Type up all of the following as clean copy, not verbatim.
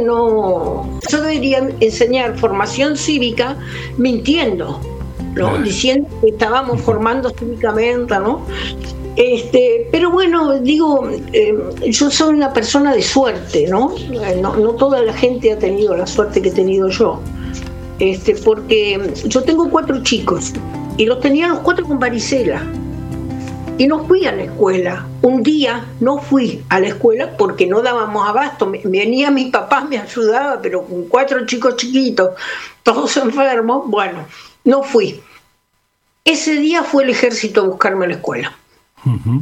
yo debería enseñar formación cívica mintiendo, ¿no? Claro. Diciendo que estábamos formando cívicamente, ¿no? Pero bueno, digo, yo soy una persona de suerte, ¿no? No toda la gente ha tenido la suerte que he tenido yo, porque yo tengo 4 chicos y los tenía los 4 con varicela y no fui a la escuela. Un día no fui a la escuela porque no dábamos abasto. Venía mi papá, me ayudaba, pero con 4 chicos chiquitos, todos enfermos, bueno, no fui. Ese día fue el ejército a buscarme a la escuela. Uh-huh.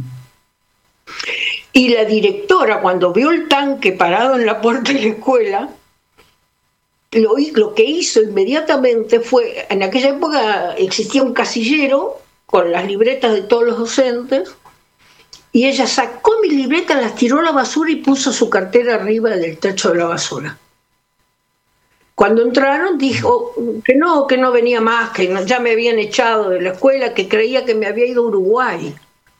Y la directora, cuando vio el tanque parado en la puerta de la escuela, lo que hizo inmediatamente fue, en aquella época existía un casillero con las libretas de todos los docentes, y ella sacó mis libretas, las tiró a la basura y puso su cartera arriba del techo de la basura. Cuando entraron dijo que no venía más, que ya me habían echado de la escuela, que creía que me había ido a Uruguay.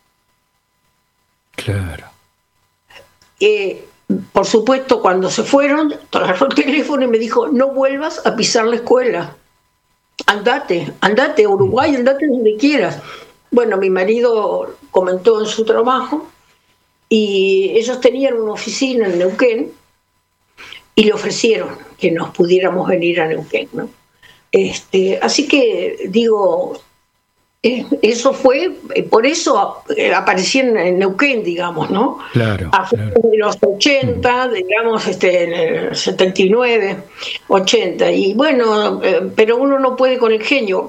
Claro. Por supuesto, cuando se fueron, agarró el teléfono y me dijo: no vuelvas a pisar la escuela, andate a Uruguay, andate donde quieras. Bueno, mi marido comentó en su trabajo y ellos tenían una oficina en Neuquén y le ofrecieron que nos pudiéramos venir a Neuquén, ¿no? Así que digo, eso fue, por eso aparecí en Neuquén, digamos, ¿no? Claro. A fines de los 80, digamos, en el 79, 80. Y bueno, pero uno no puede con el genio.